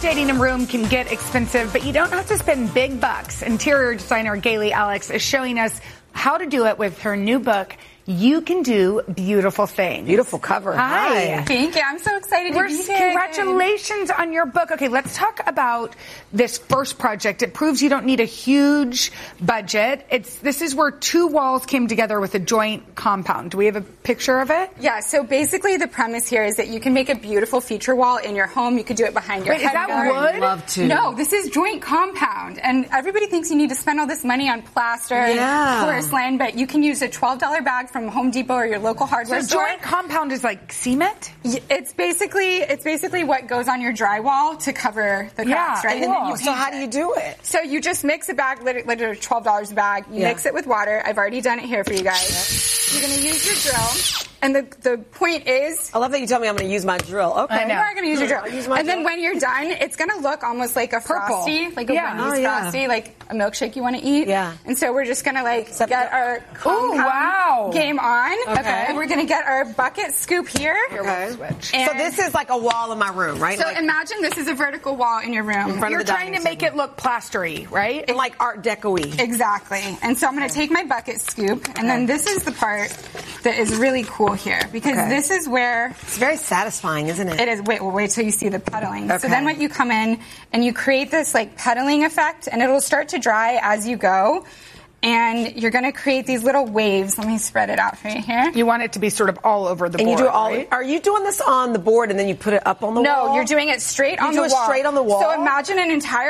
Updating a room can get expensive, but you don't have to spend big bucks. Interior designer Gayle Alex is showing us how to do it with her new book, You Can Do Beautiful Things. Beautiful cover. Hi. Thank you. I'm so excited to be here. Congratulations on your book. Okay, let's talk about this first project. It proves you don't need a huge budget. This is where two walls came together with a joint compound. Do we have a picture of it? Yeah, so basically the premise here is that you can make a beautiful feature wall in your home. You could do it behind your head. Is that wood? I'd love to. No, this is joint compound. And everybody thinks you need to spend all this money on plaster and porcelain, but you can use a $12 bag from Home Depot or your local hardware store. Joint compound is like cement? It's basically what goes on your drywall to cover the cracks, right? Cool. And then you So how do you do it? So you just mix a bag, literally $12 a bag. You mix it with water. I've already done it here for you guys. You're going to use your drill. And the point is... I love that you tell me I'm going to use my drill. Okay. I know. You are going to use your drill. I'll use my drill. Then when you're done, it's going to look almost like a Frosty, like a Wendy's Frosty, like a milkshake you want to eat. Yeah. And so we're just going to get our compound game on. Okay. And we're going to get our bucket scoop here. Okay. And So this is like a wall in my room, right? So imagine this is a vertical wall in your room. You're trying to make it look plastery, right? And like Art Deco-y. Exactly. And so I'm going to take my bucket scoop, and then this is the part that is really cool here, because this is where... It's very satisfying, isn't it? It is. Wait till you see the pedaling. Okay. So then what you come in, and you create this like pedaling effect, and it'll start to dry as you go. And you're going to create these little waves. Let me spread it out for you here. You want it to be sort of all over the board, you do it all. right? Are you doing this on the board and then you put it up on the wall? No, you're doing it straight on the wall. You do it straight on the wall? So imagine an entire